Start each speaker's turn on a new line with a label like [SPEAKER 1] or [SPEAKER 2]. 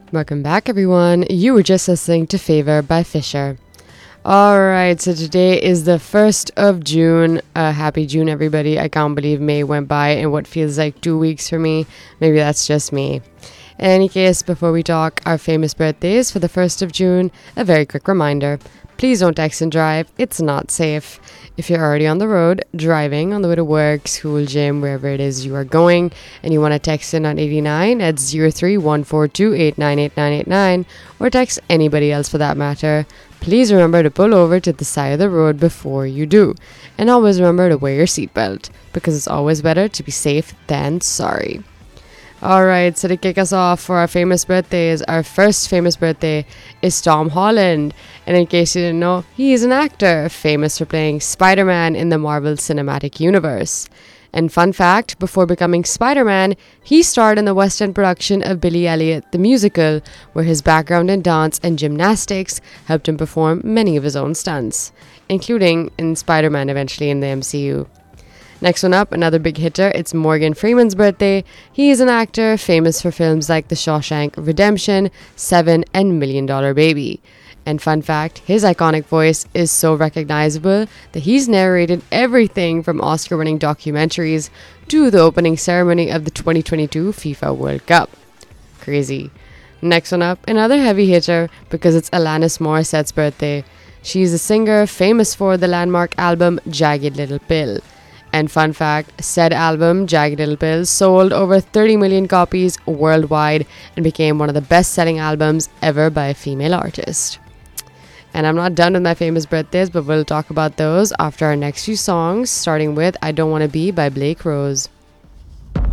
[SPEAKER 1] Welcome back, everyone. You were just listening to Favor by Fisher. Alright, so today is the 1st of June. Happy June, everybody. I can't believe May went by in what feels like 2 weeks for me. Maybe that's just me. In any case, before we talk our famous birthdays for the 1st of June, a very quick reminder. Please don't text and drive. It's not safe. If you're already on the road, driving on the way to work, school, gym, wherever it is you are going, and you want to text in on 89 at 03-142-898989, or text anybody else for that matter, please remember to pull over to the side of the road before you do. And always remember to wear your seatbelt, because it's always better to be safe than sorry. Alright, so to kick us off for our famous birthdays, our first famous birthday is Tom Holland. And in case you didn't know, he is an actor famous for playing Spider-Man in the Marvel Cinematic Universe. And fun fact, before becoming Spider-Man, he starred in the West End production of Billy Elliot the Musical, where his background in dance and gymnastics helped him perform many of his own stunts, including in Spider-Man eventually in the MCU. Next one up, another big hitter, it's Morgan Freeman's birthday. He is an actor famous for films like The Shawshank Redemption, Seven, and $1 Million Baby. And fun fact, his iconic voice is so recognizable that he's narrated everything from Oscar-winning documentaries to the opening ceremony of the 2022 FIFA World Cup. Crazy. Next one up, another heavy hitter because it's Alanis Morissette's birthday. She's a singer famous for the landmark album Jagged Little Pill. And fun fact, said album, Jagged Little Pill, sold over 30 million copies worldwide and became one of the best-selling albums ever by a female artist. And I'm not done with my famous birthdays, but we'll talk about those after our next few songs, starting with I Don't Want to Be by Blake Rose.